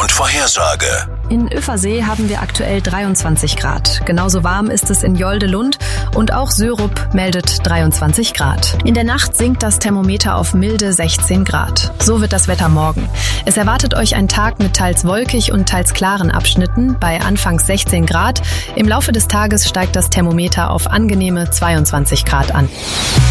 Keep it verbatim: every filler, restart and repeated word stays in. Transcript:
Wettervorhersage. In Üffersee haben wir aktuell dreiundzwanzig Grad. Genauso warm ist es in Jolde-Lund und auch Sörup meldet dreiundzwanzig Grad. In der Nacht sinkt das Thermometer auf milde sechzehn Grad. So wird das Wetter morgen. Es erwartet euch ein Tag mit teils wolkig und teils klaren Abschnitten bei anfangs sechzehn Grad. Im Laufe des Tages steigt das Thermometer auf angenehme zweiundzwanzig Grad an.